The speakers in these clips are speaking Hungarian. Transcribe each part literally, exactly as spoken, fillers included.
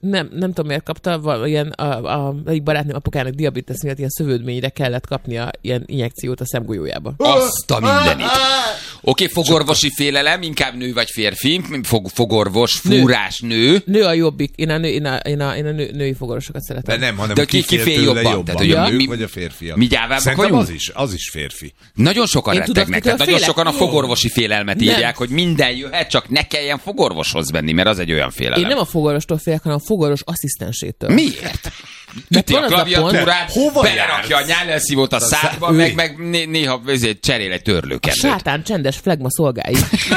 Nem, nem tudom, miért kapta, val- ilyen a, a, a barátnőm apukának diabétesz miatt ilyen szövődményre kellett kapnia ilyen injekciót a szemgolyójába. Azt a mindenit. Oké, okay, fogorvosi félelem, inkább nő vagy férfi, Fog, fogorvos, fúrás, nő. Nő, nő a jobbik, én a, nő, én a, én a, én a nő, női fogorvosokat szeretem. De nem, hanem de ki ki fél jobban, jobban? jobban. Tehát, a mi, nők vagy a férfiak? Mi gyávábbak Szerintem vagyunk? az is, az is férfi. Nagyon sokan Én rettegnek, tehát nagyon félek? sokan a fogorvosi félelmet Nem. írják, hogy minden jöhet, csak ne kelljen fogorvoshoz venni, mert az egy olyan félelem. Én nem a fogorvostól félek, hanem a fogorvos asszisztensétől. Miért? Üti van a az a klaviatúrát, Hova belerakja a jársz? nyálelszívót a szádba, meg, meg né- néha ezért cserél egy A törlőkendőt. sátán csendes flegma szolgái.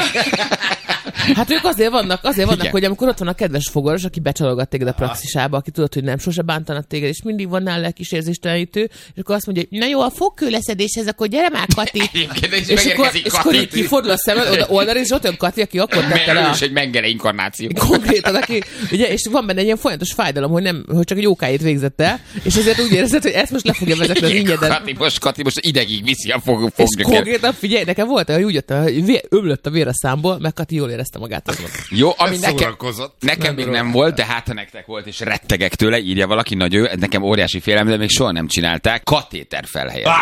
Hát ők azért vannak, azért vannak, Igen. hogy amikor ott van a kedves fogoros, aki becsalogat téged a praxisába, aki tudod, hogy nem sose bántanak téged, és mindig van nála kísérzéstelenítő, és akkor azt mondja, hogy na jó, a fogkőleszedéshez, akkor gyere már, Kati. Egyébként is és akkor, megérkezik és akkor így Kati. kifordul a szemed oda oldalra, és ott jön Kati, aki akkor tette le Mert ő a... is egy mengele inkarnáció. Konkrétan, aki, ugye, és van benne egy ilyen folyamatos fájdalom, hogy, nem, hogy csak egy jókáit végzett el, és ezért úgy érzed, hogy ezt most le fogja vezetni az ingyedet. Kati most, Kati most idegig viszi a fog, És fognyöket. konkrétan figyelj, nekem volt, hogy úgy jöttem, hogy vé- ömlött a vér a számból, meg Kati jól érezte magát azon. Jó, ami Ez nekem, szórakozott. nekem Nem még rossz. nem volt, de hát ha nektek volt, és rettegek tőle, írja valaki, nagy ő, nekem óriási félelem, de még soha nem csinálták. Katéter felhelyezés.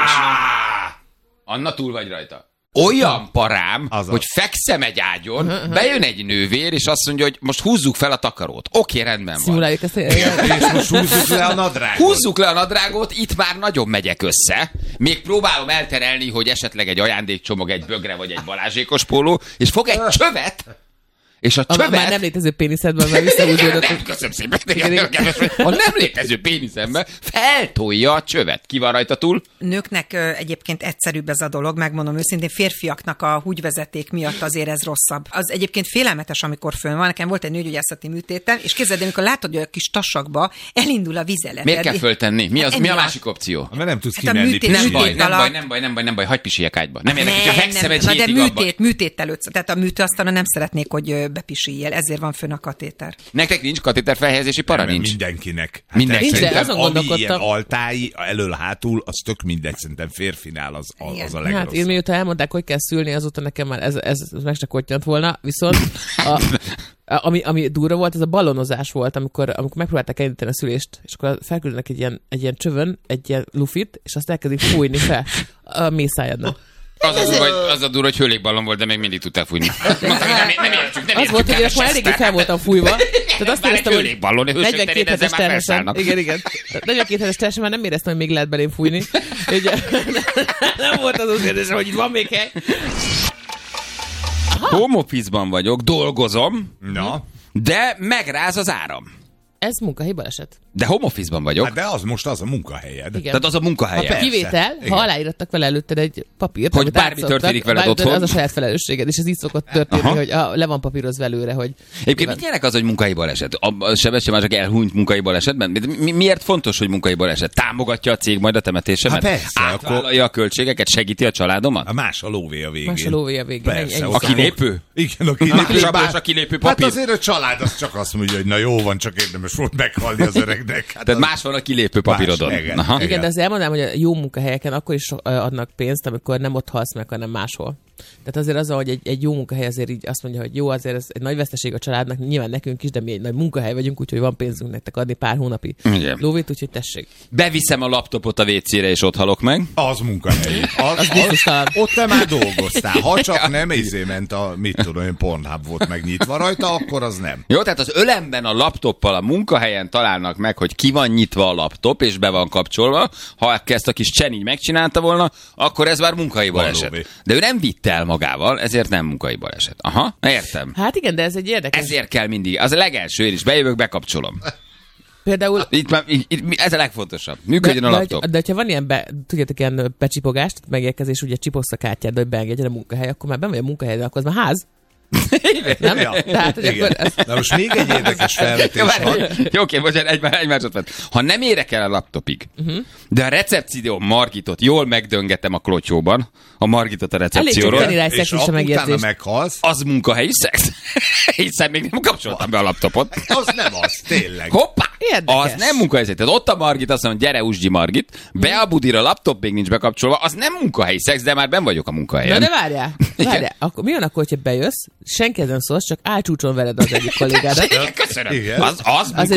Anna, túl vagy rajta. Olyan parám, Azaz. hogy fekszem egy ágyon, bejön egy nővér, és azt mondja, hogy most húzzuk fel a takarót. Oké, rendben van. Szimuláljuk ezt. És most húzzuk le a nadrágot. Húzzuk le a nadrágot, itt már nagyon megyek össze. Még próbálom elterelni, hogy esetleg egy ajándékcsomag, egy bögre vagy egy balázsékos póló, és fog egy csövet, és a A csövet... már nem létező péniszedben már visszahúzódott. Nem, köszönöm szépen. A nem létező péniszembe feltolja a csövet. Ki van rajta túl? Nőknek ö, egyébként egyszerűbb ez a dolog, megmondom őszintén, férfiaknak a húgyvezeték miatt azért ez rosszabb. Az egyébként félelmetes, amikor fönn van. Nekem volt egy nőgyógyászati műtétem, és képzeld, amikor látod, hogy a kis tasakba elindul a vizelet. Miért kell föltenni? Mi, az, mi a Emiatt. másik opció? Mert nem tudsz Hát a kimenni. műtét- Nem pisilni. baj, műtét nem baj, alatt- nem baj, nem baj, nem baj, hagyj pisilljek ágyba. Nem érdekel, hogyha Nem, fekszem nem, egy na de hétig abba. műtét, műtét előtt, tehát a műtőasztalon nem szeretnék, hogy ö, bepisiljél, ezért van fönn a katéter. Nektek nincs katéter felhelyezési para? Nem, Nincs. Mindenkinek. Hát Mindenki. Nincs, de szerintem, azon ami gondolkodtam. ilyen altái, elől-hátul, az tök mindegy, szerintem férfinál az, az, az a Hát legrosszabb. én mióta elmondták, hogy kell szülni, azóta nekem már ez, ez meg se kottyant volna, viszont a, a, ami, ami durva volt, ez a ballonozás volt, amikor, amikor megpróbálták elindítani a szülést, és akkor felküldenek egy ilyen, egy ilyen csövön, egy ilyen lufit, és azt elkezdik fújni fel a mészájadnak. Az a durva, hogy, az a durva, hogy hőlékballon volt, de még mindig tudtál fújni. Mondtam, hogy nem, nem értjük, nem Az értjük. volt, hogy én kedves akkor eléggé Eszter. fel voltam fújva. Tehát azt Már egy éreztem, hogy hőlékballon, hősök terén negyvenkét ezzel hetes már terhesen. felszállnak. Igen, igen. negyvenkét hetes terhesen már nem éreztem, hogy még lehet belém fújni. Ugye, nem volt az az kérdés, hogy itt van még hely. Home office-ban vagyok, dolgozom, Na, de megráz az áram. Ez munkahelyi baleset. De home office-ban vagyok. hát de az most az a munkahelyed. Igen. Tehát az a A munkahelyem. persze. kivétel, Igen. ha aláírattak vele előtted egy papírt, Hogy amit bármi átszoktak, történik veled bármi- otthon. Az a saját felelősséged, és ez így szokott történni, Aha. hogy a, le van papírozva előre, hogy... Egyébként mit jelent az, hogy munkai baleset? A, a Sebestyén már csak elhunyt munkai balesetben? Mi, miért fontos, hogy munkai baleset? Támogatja a cég majd a temetésemet? Hát persze, Átvállalja a költségeket? Segíti a családomat? A más a lóvé a végén. Más a lóvé a végén. Persze, Ennyi. ott A kilépő? Igen, a A kilépő. kilépő Bár- és a kilépő Hát papír. azért a család az csak azt mondja, hogy na jó van, csak érdemes volt meghalni az öregnek. Hát Tehát az... más van a kilépő papírodon. Más, igen. Aha. Igen. Igen, de azt elmondanám, hogy a jó munkahelyeken akkor is ö, adnak pénzt, amikor nem ott halsz meg, hanem máshol. Tehát azért az, hogy egy, egy jó munkahely azért így azt mondja, hogy jó, azért ez egy nagy veszteség a családnak, nyilván nekünk is, de mi egy nagy munkahely vagyunk, úgyhogy van pénzünk nektek adni pár hónapi Igen. lóvét, úgyhogy tessék. Beviszem a laptopot a vécére, és ott halok meg. Az munkahely. Az, Az biztosan. Ott te már dolgoztál. Ha csak nem izé ment a, mit tudom én, Pornhub volt megnyitva rajta, akkor az nem. Jó, tehát az ölemben a laptoppal a munkahelyen találnak meg, hogy ki van nyitva a laptop, és be van kapcsolva. Ha ezt a kis Csen így megcsinálta volna, akkor ez már munkai baleset. Valóban. De ő nem vitte el magával, ezért nem munkai baleset. Aha, értem. Hát igen, de ez egy érdekes. Ezért kell mindig. Az a legelső, én is bejövök, bekapcsolom. Például Itt, már- itt, itt, ez a legfontosabb. Működjön a de, laptop. de, de hogyha van ilyen, be, tudjátok, ilyen becsipogást, megérkezés, ugye csipogsz a kártyád, hogy beengedjen a munkahely, akkor már ben vagy a munkahely, akkor az már ház. Nem? Ja. Tehát, hogy Igen. akkor ez, Na most még egy érdekes felvetés Jó, van. várj, Jó, oké, bocsánat, egy, egy másodperc. Ha nem érek el a laptopig, uh-huh. de a recepció Margitot jól megdöngetem a klotyóban, a Margitot a elég csak recepcióról, tenni rá egy És szexista utána megértést. meghalsz, az munkahelyi szex. Hiszen még nem kapcsoltam be a laptopot. az nem az, tényleg. Hoppá! Érdekes. Az nem munkahely. Tehát ott a Margit azt mondja, gyere, Usgyi Margit, be a budira, a laptop még nincs bekapcsolva, az nem munkahelyi szex, de már benn vagyok a munkahelyen. Na de várjál, várjál. Akkor, mi van akkor, hogyha bejössz, senki nem szólsz, csak álcsúcson veled az egyik kollégádat. Köszönöm. Igen. Az, az Az egy